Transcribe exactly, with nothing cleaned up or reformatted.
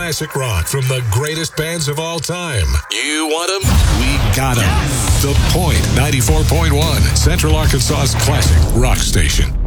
classic rock from the greatest bands of all time. You want them? We got them. The Point ninety-four point one, Central Arkansas's classic rock station.